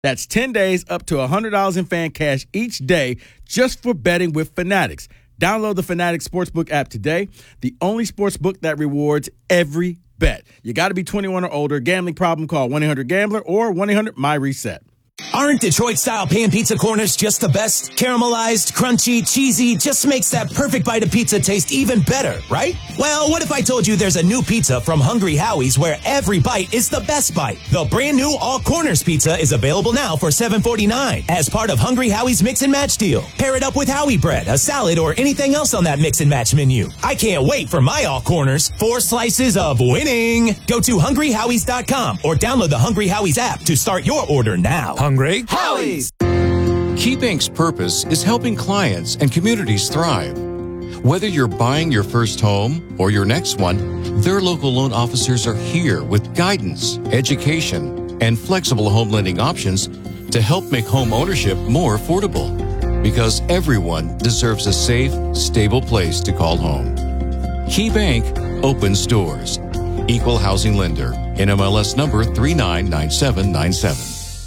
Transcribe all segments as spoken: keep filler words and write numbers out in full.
That's ten days, up to one hundred dollars in fan cash each day just for betting with Fanatics. Download the Fanatics Sportsbook app today, the only sportsbook that rewards every bet. You got to be twenty-one or older. Gambling problem, call one eight hundred gambler or one eight hundred my reset. Aren't Detroit-style pan pizza corners just the best? Caramelized, crunchy, cheesy, just makes that perfect bite of pizza taste even better, right? Well, what if I told you there's a new pizza from Hungry Howie's where every bite is the best bite? The brand new All Corners pizza is available now for seven forty-nine as part of Hungry Howie's Mix and Match deal. Pair it up with Howie bread, a salad, or anything else on that Mix and Match menu. I can't wait for my All Corners. Four slices of winning. Go to hungry howies dot com or download the Hungry Howie's app to start your order now. Hungry Howie's. KeyBank's purpose is helping clients and communities thrive. Whether you're buying your first home or your next one, their local loan officers are here with guidance, education, and flexible home lending options to help make home ownership more affordable. Because everyone deserves a safe, stable place to call home. KeyBank opens doors. Equal housing lender. N M L S number three nine nine seven nine seven.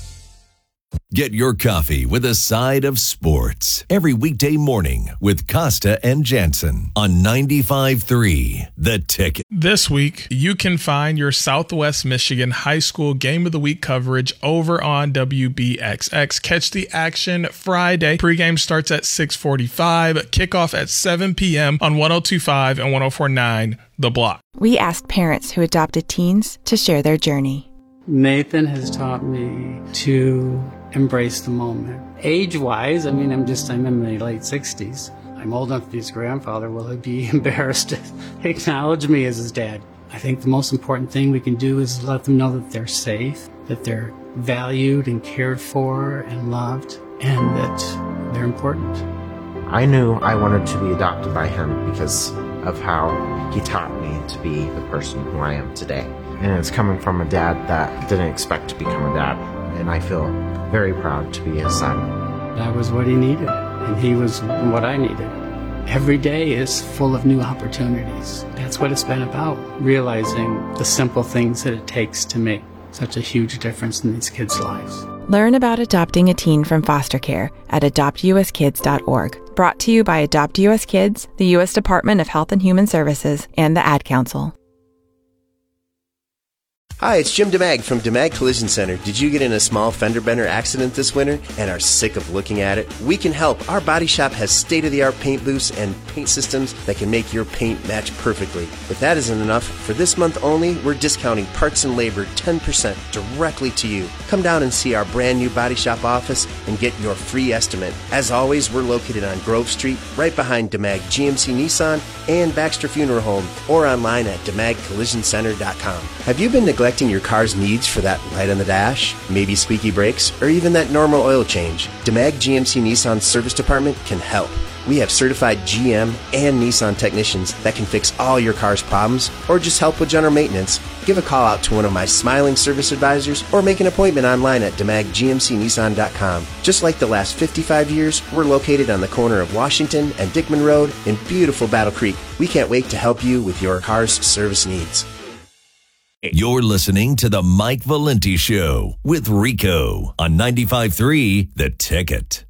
Get your coffee with a side of sports every weekday morning with Costa and Jansen on ninety-five point three The Ticket. This week, you can find your Southwest Michigan High School Game of the Week coverage over on W B X X. Catch the action Friday. Pregame starts at six forty-five, kickoff at seven p.m. on one oh two point five and one oh four point nine The Block. We asked parents who adopted teens to share their journey. Nathan has taught me to embrace the moment. Age-wise, I mean, I'm just, I'm in my late sixties. I'm old enough to be his grandfather. Will he be embarrassed to acknowledge me as his dad? I think the most important thing we can do is let them know that they're safe, that they're valued and cared for and loved, and that they're important. I knew I wanted to be adopted by him because of how he taught me to be the person who I am today. And it's coming from a dad that didn't expect to become a dad. And I feel very proud to be his son. That was what he needed, and he was what I needed. Every day is full of new opportunities. That's what it's been about, realizing the simple things that it takes to make such a huge difference in these kids' lives. Learn about adopting a teen from foster care at adopt u s kids dot org. Brought to you by Adopt U S Kids, the U S Department of Health and Human Services, and the Ad Council. Hi, it's Jim DeMag from DeMag Collision Center. Did you get in a small fender bender accident this winter and are sick of looking at it? We can help. Our body shop has state-of-the-art paint booths and paint systems that can make your paint match perfectly. If that isn't enough, for this month only, we're discounting parts and labor ten percent directly to you. Come down and see our brand new body shop office and get your free estimate. As always, we're located on Grove Street, right behind DeMag G M C Nissan and Baxter Funeral Home, or online at demag collision center dot com. Have you been neglecting your car's needs for that light on the dash, maybe squeaky brakes, or even that normal oil change? DeMag G M C Nissan Service Department can help. We have certified G M and Nissan technicians that can fix all your car's problems or just help with general maintenance. Give a call out to one of my smiling service advisors or make an appointment online at demag g m c nissan dot com. Just like the last fifty-five years, we're located on the corner of Washington and Dickman Road in beautiful Battle Creek. We can't wait to help you with your car's service needs. You're listening to the Mike Valenti Show with Rico on ninety-five point three The Ticket.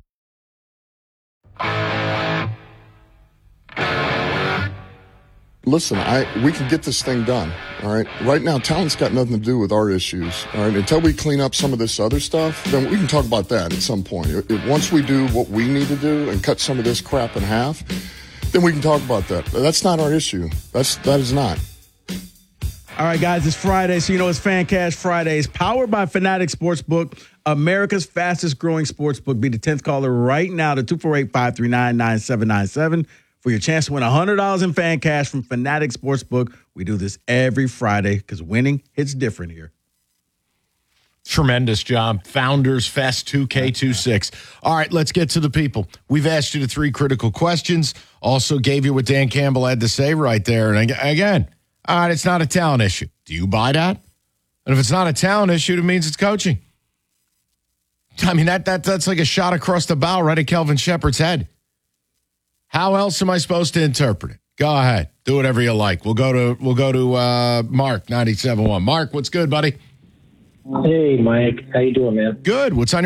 Listen, I we can get this thing done, all right? Right now, talent's got nothing to do with our issues, all right? Until we clean up some of this other stuff, then we can talk about that at some point. It, it, once we do what we need to do and cut some of this crap in half, then we can talk about that. That's not our issue. That's, that is not. All right, guys, it's Friday, so you know it's Fan Cash Fridays, powered by Fanatics Sportsbook, America's fastest growing sportsbook. Be the tenth caller right now to two four eight, five three nine, nine seven nine seven for your chance to win one hundred dollars in Fan Cash from Fanatics Sportsbook. We do this every Friday because winning hits different here. Tremendous job. Founders Fest two K twenty-six. All right, let's get to the people. We've asked you the three critical questions. Also gave you what Dan Campbell had to say right there. And again, all right, it's not a talent issue. Do you buy that? And if it's not a talent issue, it means it's coaching. I mean, that that that's like a shot across the bow right at Kelvin Shepherd's head. How else am I supposed to interpret it? Go ahead. Do whatever you like. We'll go to we'll go to uh, Mark, ninety-seven point one. Mark, what's good, buddy? Hey, Mike. How you doing, man? Good. What's on